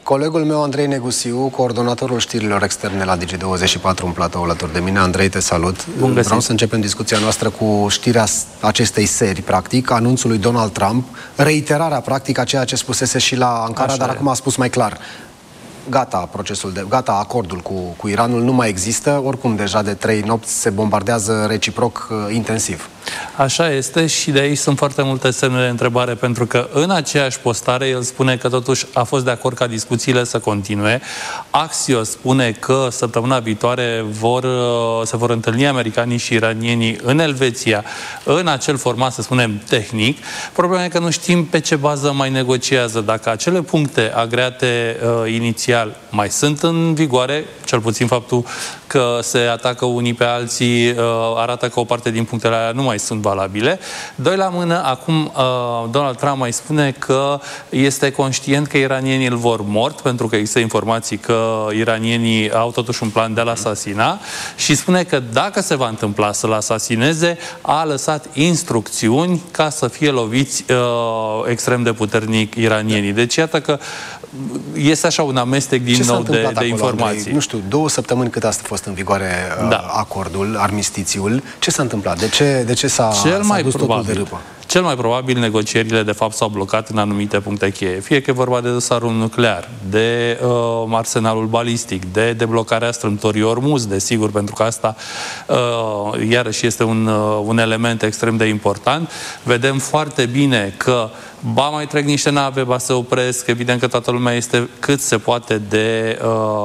Colegul meu, Andrei Negusiu, coordonatorul știrilor externe la Digi24 în platou alături de mine. Andrei, te salut. Vreau să începem discuția noastră cu știrea acestei serii, practic, anunțul lui Donald Trump, reiterarea, practic, a ceea ce spusese și la Ankara, dar acum a spus mai clar. Gata, acordul cu Iranul nu mai există, oricum deja de 3 nopți se bombardează reciproc intensiv. Așa este și de aici sunt foarte multe semne de întrebare, pentru că în aceeași postare el spune că totuși a fost de acord ca discuțiile să continue. Axios spune că săptămâna viitoare se vor întâlni americanii și iranienii în Elveția, în acel format, să spunem, tehnic. Problema e că nu știm pe ce bază mai negociază, dacă acele puncte agreate inițial mai sunt în vigoare, cel puțin faptul că se atacă unii pe alții arată că o parte din punctele alea nu mai sunt valabile. Doi la mână, acum Donald Trump mai spune că este conștient că iranienii îl vor mort, pentru că există informații că iranienii au totuși un plan de a-l asasina și spune că dacă se va întâmpla să-l asasineze, a lăsat instrucțiuni ca să fie loviți extrem de puternic iranienii. Deci iată că este așa un amestec din nou de informații. Andrei? Nu știu, 2 săptămâni cât a fost în vigoare acordul, armistițiul. Ce s-a întâmplat? De ce s-a dus totul de râpă? Cel mai probabil negocierile de fapt s-au blocat în anumite puncte cheie. Fie că e vorba de dosarul nuclear, de arsenalul balistic, de deblocarea strâmtorii Ormuz, desigur, pentru că asta iarăși este un element extrem de important. Vedem foarte bine că mai trec niște nave, se opresc, evident că toată lumea este cât se poate de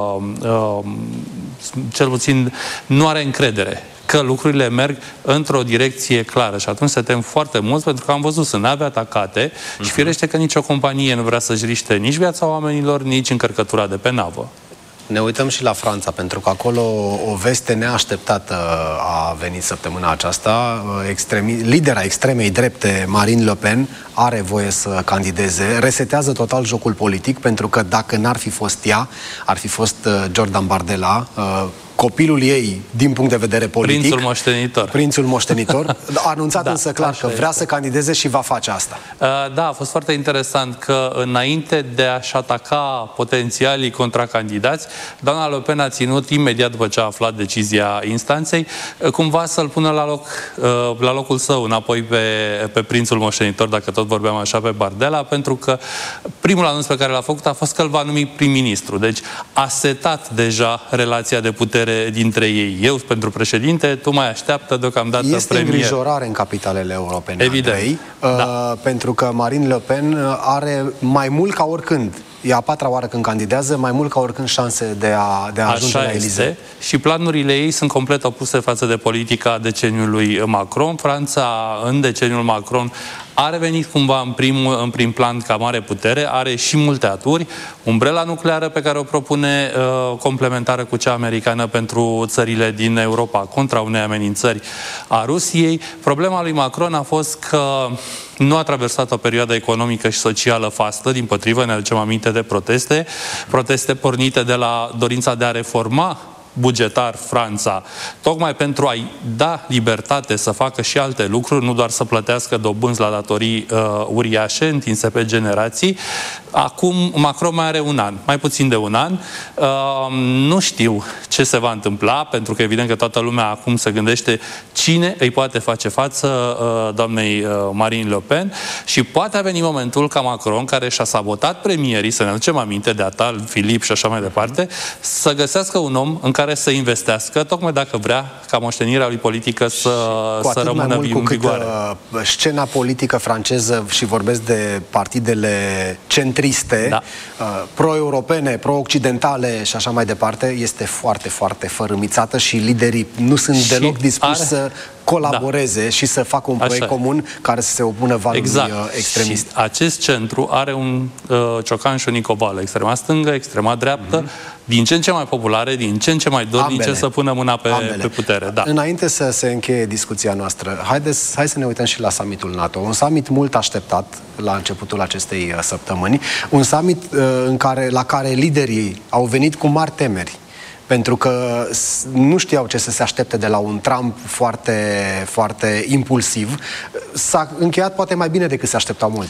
cel puțin nu are încredere că lucrurile merg într-o direcție clară și atunci se tem foarte mult, pentru că am văzut, sunt nave atacate și firește că nicio companie nu vrea să-și riște nici viața oamenilor, nici încărcătura de pe navă. Ne uităm și la Franța, pentru că acolo o veste neașteptată a venit săptămâna aceasta. Lidera extremei drepte, Marine Le Pen, are voie să candideze. Resetează total jocul politic, pentru că dacă n-ar fi fost ea, ar fi fost Jordan Bardella, copilul ei, din punct de vedere politic. Prințul moștenitor. A anunțat însă clar că vrea să candideze și va face asta. Da, a fost foarte interesant că înainte de a-și ataca potențialii contracandidați, doamna Le Pen a ținut, imediat după ce a aflat decizia instanței, cumva să-l pună la locul său înapoi pe prințul moștenitor, dacă tot vorbeam așa, pe Bardella, pentru că primul anunț pe care l-a făcut a fost că îl va numi prim-ministru. Deci a setat deja relația de putere dintre ei. Eu pentru președinte, tu mai așteaptă deocamdată Este îngrijorare în capitalele europene, evident, Andrei, pentru că Marine Le Pen are mai mult ca oricând, e a 4-a oară când candidează, mai mult ca oricând șanse de a ajunge la Elizee. Și planurile ei sunt complet opuse față de politica deceniului Macron. Franța, în deceniul Macron, a revenit cumva în prim plan ca mare putere, are și multe aturi, umbrela nucleară pe care o propune complementară cu cea americană pentru țările din Europa contra unei amenințări a Rusiei. Problema lui Macron a fost că nu a traversat o perioadă economică și socială fastă, dimpotrivă, ne aducem aminte de proteste pornite de la dorința de a reforma bugetar Franța, tocmai pentru a-i da libertate să facă și alte lucruri, nu doar să plătească dobânzi la datorii uriașe întinse pe generații. Acum Macron mai are un an, mai puțin de un an. Nu știu ce se va întâmpla, pentru că evident că toată lumea acum se gândește cine îi poate face față doamnei Marine Le Pen și poate a venit momentul ca Macron, care și-a sabotat premierii, să ne aducem aminte de Atal, Filip și așa mai departe, să găsească un om în care să investească, tocmai dacă vrea ca moștenirea lui politică să rămână în vigoare. Scena politică franceză, și vorbesc de partidele centriste, pro-europene, pro-occidentale și așa mai departe, este foarte, foarte fărâmițată și liderii nu sunt deloc dispuși să colaboreze și să facă un proiect comun care să se opună valului extremist. Și acest centru are un ciocan și o nicovală, extrema stângă, extrema dreaptă, din ce în ce mai populare, din ce în ce mai dornice să pună mâna pe putere. Da. Înainte să se încheie discuția noastră, hai să ne uităm și la summitul NATO. Un summit mult așteptat la începutul acestei săptămâni. Un summit la care liderii au venit cu mari temeri, pentru că nu știau ce să se aștepte de la un Trump foarte, foarte impulsiv. S-a încheiat poate mai bine decât se așteptau mulți.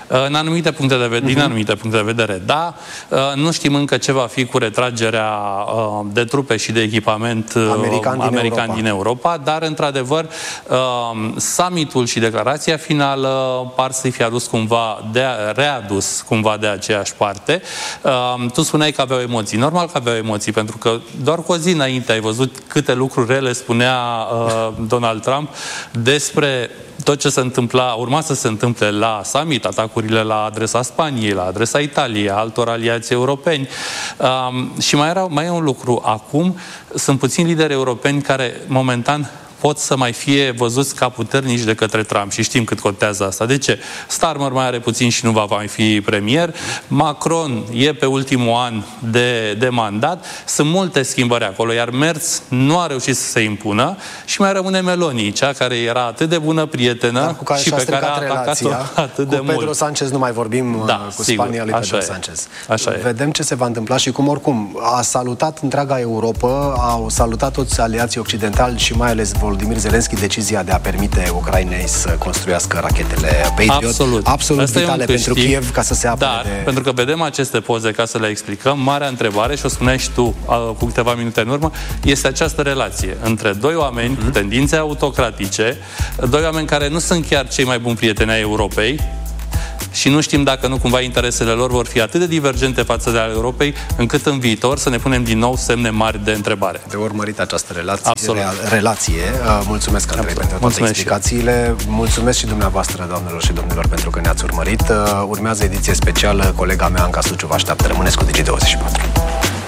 În anumite puncte de vedere, din anumite puncte de vedere, da. Nu știm încă ce va fi cu retragerea de trupe și de echipament american din Europa, dar, într-adevăr, summitul și declarația finală par să-i fi adus cumva, readus cumva de aceeași parte. Tu spuneai că aveau emoții. Normal că aveau emoții, pentru că doar cu o zi înainte ai văzut câte lucruri rele spunea Donald Trump despre tot ce se întâmpla, urma să se întâmple la summit, atacurile la adresa Spaniei, la adresa Italiei, altor aliați europeni. Și mai e un lucru. Acum sunt puțini lideri europeni care momentan pot să mai fie văzuți ca puternici de către Trump și știm cât contează asta. De ce? Starmer mai are puțin și nu va mai fi premier. Macron e pe ultimul an de mandat. Sunt multe schimbări acolo, iar Merz nu a reușit să se impună și mai rămâne Meloni, cea care era atât de bună prietenă și pe care a atacat-o atât de mult. Cu Pedro Sanchez nu mai vorbim, cu Spania lui Pedro Sanchez. Vedem ce se va întâmpla și cum oricum a salutat întreaga Europa, au salutat toți aliații occidentali și mai ales Volodymyr Zelensky decizia de a permite Ucrainei să construiască rachetele Patriot. Absolut vitale pentru Kiev ca să se apere pentru că vedem aceste poze, ca să le explicăm, marea întrebare, și o spuneai și tu cu câteva minute în urmă, este această relație între doi oameni cu tendințe autocratice, doi oameni care nu sunt chiar cei mai buni prieteni ai Europei, și nu știm dacă nu cumva interesele lor vor fi atât de divergente față de ale Europei, încât în viitor să ne punem din nou semne mari de întrebare. De urmărit această relație. Mulțumesc, Andrei, pentru toate explicațiile. Mulțumesc și dumneavoastră, doamnelor și domnilor, pentru că ne-ați urmărit. Urmează ediție specială. Colega mea, Anca Suciu, vă așteaptă. Rămâneți cu Digi24.